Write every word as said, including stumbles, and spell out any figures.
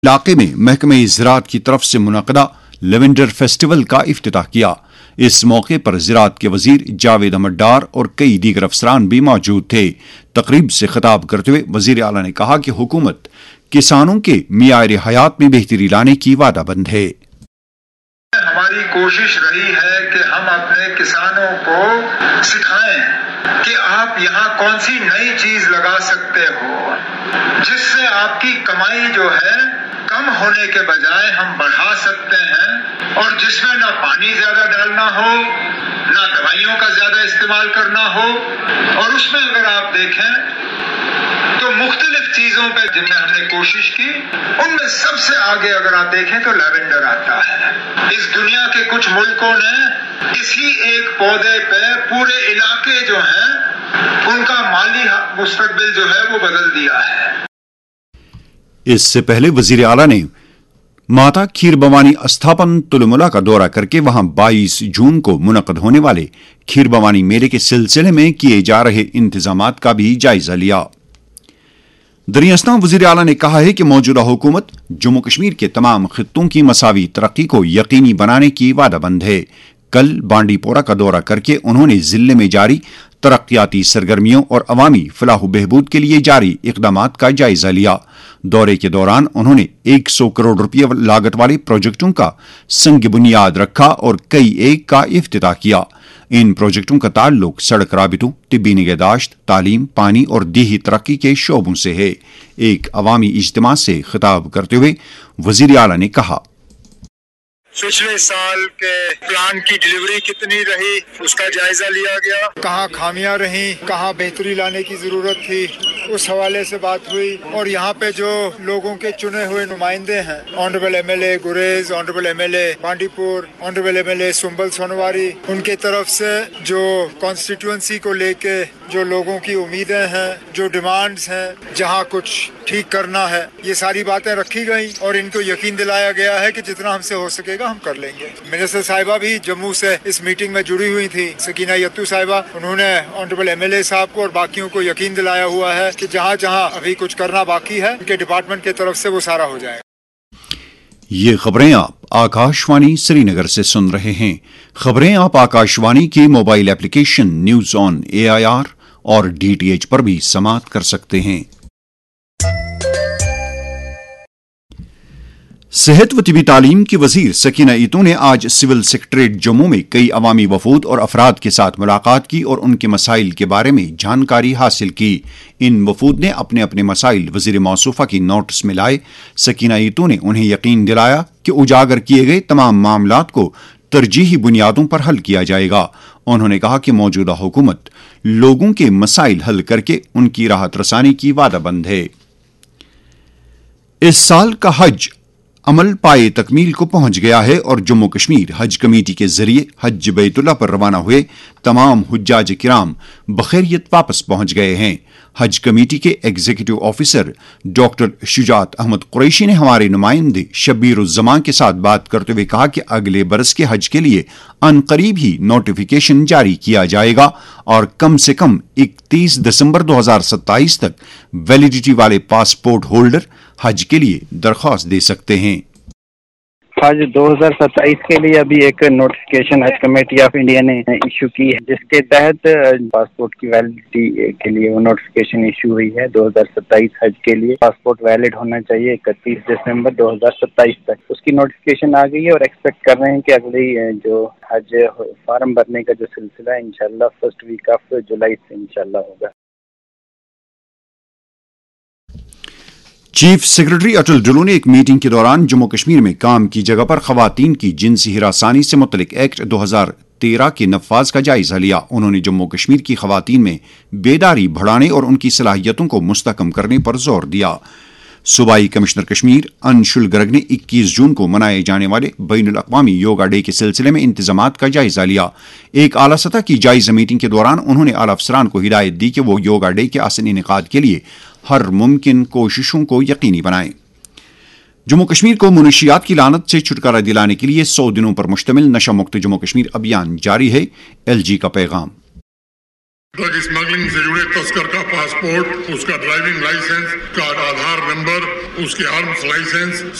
علاقے میں محکمہ زراعت کی طرف سے منعقدہ لیونڈر فیسٹیول کا افتتاح کیا۔ اس موقع پر زراعت کے وزیر جاوید احمد ڈار اور کئی دیگر افسران بھی موجود تھے۔ تقریب سے خطاب کرتے ہوئے وزیر اعلیٰ نے کہا کہ حکومت کسانوں کے معیار حیات میں بہتری لانے کی وعدہ بند ہے۔ ہماری کوشش رہی ہے کہ ہم اپنے کسانوں کو سکھائیں کہ آپ یہاں کون سی نئی چیز لگا سکتے ہو جس سے آپ کی کمائی جو ہے کم ہونے کے بجائے ہم بڑھا سکتے ہیں، اور جس میں نہ پانی زیادہ ڈالنا ہو نہ دوائیوں کا زیادہ استعمال کرنا ہو۔ اور اس میں اگر آپ دیکھیں تو مختلف چیزوں پہ جن میں ہم نے کوشش کی، ان میں سب سے آگے اگر آپ دیکھیں تو لیونڈر آتا ہے۔ اس دنیا کے کچھ ملکوں نے اسی ایک پودے پہ پورے علاقے جو ہیں ان کا مالی مستقبل جو ہے وہ بدل دیا ہے۔ اس سے پہلے وزیر اعلیٰ نے ماتا کھیر بھوانی استھاپن تلملا کا دورہ کر کے وہاں بائیس جون کو منعقد ہونے والے کھیر بھوانی میلے کے سلسلے میں کیے جا رہے انتظامات کا بھی جائزہ لیا۔ دریں وزیر اعلیٰ نے کہا ہے کہ موجودہ حکومت جموں کشمیر کے تمام خطوں کی مساوی ترقی کو یقینی بنانے کی وعدہ بند ہے۔ کل بانڈی پورہ کا دورہ کر کے انہوں نے ضلع میں جاری ترقیاتی سرگرمیوں اور عوامی فلاح و بہبود کے لیے جاری اقدامات کا جائزہ لیا۔ دورے کے دوران انہوں نے ایک سو کروڑ روپے لاگت والے پروجیکٹوں کا سنگ بنیاد رکھا اور کئی ایک کا افتتاح کیا۔ ان پروجیکٹوں کا تعلق سڑک رابطوں، طبی نگہداشت، تعلیم، پانی اور دیہی ترقی کے شعبوں سے ہے۔ ایک عوامی اجتماع سے خطاب کرتے ہوئے وزیر اعلیٰ نے کہا، پچھلے سال کے پلان کی ڈلیوری کتنی رہی اس کا جائزہ لیا گیا، کہاں خامیاں رہیں، کہاں بہتری لانے کی ضرورت تھی، اس حوالے سے بات ہوئی۔ اور یہاں پہ جو لوگوں کے چنے ہوئے نمائندے ہیں، آنریبل ایم ایل اے گریز، آنریبل ایم ایل اے بانڈی پور، آنریبل ایم ایل اے سنبل سونواری، ان کی طرف سے جو کانسٹیٹوئنسی کو لے کے جو لوگوں کی امیدیں ہیں، جو ڈیمانڈز ہیں، جہاں کچھ ٹھیک کرنا ہے، یہ ساری باتیں رکھی گئیں اور ان کو یقین دلایا گیا ہے کہ جتنا ہم سے ہو سکے گا ہم کر لیں گے۔ منسٹر صاحبہ بھی جموں سے اس میٹنگ میں جڑی ہوئی تھی، سکینہ یتو صاحبہ، انہوں نے آنریبل ایم ایل اے صاحب کو اور باقیوں کو یقین دلایا ہوا ہے کہ جہاں جہاں ابھی کچھ کرنا باقی ہے ان کے ڈپارٹمنٹ کی طرف سے وہ سارا ہو جائے گا۔ یہ خبریں آپ آکاش وانی سری نگر سے سن رہے ہیں۔ خبریں آپ آکاش وانی کی mobile application news on a I R اور ڈی ٹی ایچ پر بھی سماعت کر سکتے ہیں۔ صحت و طبی تعلیم کی وزیر سکینہ ایتو نے آج سول سیکریٹریٹ جموں میں کئی عوامی وفود اور افراد کے ساتھ ملاقات کی اور ان کے مسائل کے بارے میں جانکاری حاصل کی۔ ان وفود نے اپنے اپنے مسائل وزیر موصوفہ کی نوٹس میں لائے۔ سکینہ ایتو نے انہیں یقین دلایا کہ اجاگر کیے گئے تمام معاملات کو ترجیحی بنیادوں پر حل کیا جائے گا۔ انہوں نے کہا کہ موجودہ حکومت لوگوں کے مسائل حل کر کے ان کی راحت رسانی کی وعدہ بند ہے۔ اس سال کا حج عمل پائے تکمیل کو پہنچ گیا ہے اور جموں کشمیر حج کمیٹی کے ذریعے حج بیت اللہ پر روانہ ہوئے تمام حجاج کرام بخیریت واپس پہنچ گئے ہیں۔ حج کمیٹی کے ایگزیکٹو آفیسر ڈاکٹر شجاعت احمد قریشی نے ہمارے نمائندے شبیر الزمان کے ساتھ بات کرتے ہوئے کہا کہ اگلے برس کے حج کے لیے ان قریب ہی نوٹیفیکیشن جاری کیا جائے گا اور کم سے کم اکتیس دسمبر دو ہزار ستائیس تک ویلیڈیٹی والے پاسپورٹ ہولڈر حج کے لیے درخواست دے سکتے ہیں۔ حج دو ہزار ستائیس کے لیے ابھی ایک notification Hajj committee of India نے ایشو کی ہے، جس کے تحت پاسپورٹ کی ویلڈٹی کے لیے وہ نوٹیفکیشن ایشو ہوئی ہے۔ دو ہزار ستائیس حج کے لیے پاسپورٹ ویلڈ ہونا چاہیے اکتیس دسمبر دو ہزار ستائیس تک۔ اس کی نوٹیفکیشن آ گئی ہے اور ایکسپیکٹ کر رہے ہیں کہ اگلی جو حج فارم بھرنے کا جو سلسلہ ہے انشاءاللہ فرسٹ ویک آف جولائی سے انشاءاللہ ہوگا۔ چیف سیکرٹری اٹل ڈلو نے ایک میٹنگ کے دوران جموں کشمیر میں کام کی جگہ پر خواتین کی جنسی ہراسانی سے متعلق ایکٹ دو ہزار تیرہ کے نفاذ کا جائزہ لیا۔ انہوں نے جموں کشمیر کی خواتین میں بیداری بڑھانے اور ان کی صلاحیتوں کو مستحکم کرنے پر زور دیا۔ صوبائی کمشنر کشمیر انشل گرگ نے اکیس جون کو منائے جانے والے بین الاقوامی یوگا ڈے کے سلسلے میں انتظامات کا جائزہ لیا۔ ایک اعلیٰ سطح کی جائزہ میٹنگ کے دوران انہوں نے اعلیٰ افسران کو ہدایت دی کہ وہ یوگا ڈے کے احسن انعقاد کے لیے ہر ممکن کوششوں کو یقینی بنائیں۔ جموں کشمیر کو منشیات کی لعنت سے چھٹکارا دلانے کے لیے سو دنوں پر مشتمل نشہ مکت جموں کشمیر ابھیان جاری ہے۔ ایل جی کا پیغام۔ ड्रग स्मगलिंग से जुड़े तस्कर का पासपोर्ट, उसका ड्राइविंग लाइसेंस, का आधार नंबर, उसके आर्म्स लाइसेंस